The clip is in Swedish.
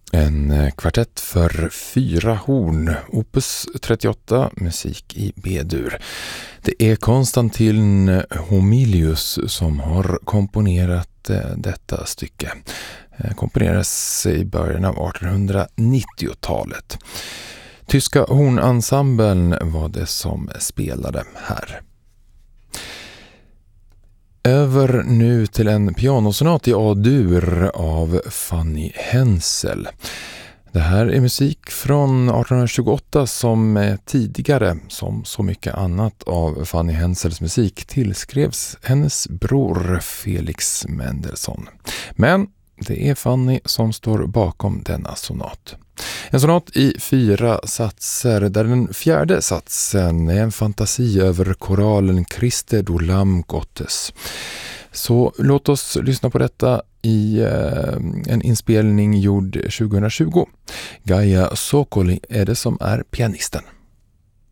En kvartett för 4 horn, opus 38, musik i B-dur. Det är Konstantin Homilius som har komponerat detta stycke. Komponerades i början av 1890-talet. Tyska hornensemblen var det som spelade här. Över nu till en pianosonat i A-dur av Fanny Hensel. Det här är musik från 1828 som tidigare, som så mycket annat av Fanny Hensels musik, tillskrevs hennes bror Felix Mendelssohn. Men det är Fanny som står bakom denna sonat. En sonat i 4 satser där den 4:e satsen är en fantasi över koralen Christe du Lamm Gottes. Så låt oss lyssna på detta i en inspelning gjord 2020. Gaia Sokoli är det som är pianisten.